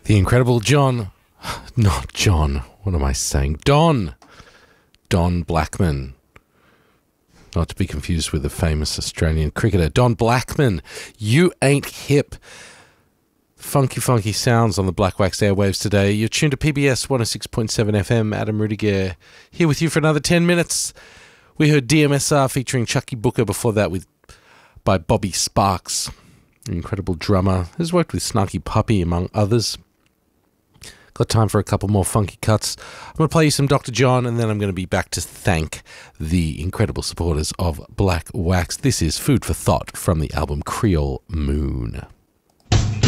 The incredible John, not John, what am I saying? Don Blackman. Not to be confused with the famous Australian cricketer, Don Blackman. You ain't hip. Funky sounds on the Black Wax airwaves today. You're tuned to PBS 106.7 FM. Adam Rudiger here with you for another 10 minutes. We heard DMSR featuring Chucky Booker, before that by Bobby Sparks, an incredible drummer. Has worked with Snarky Puppy, among others. Got time for a couple more funky cuts. I'm going to play you some Dr. John, and then I'm going to be back to thank the incredible supporters of Black Wax. This is Food for Thought from the album Creole Moon.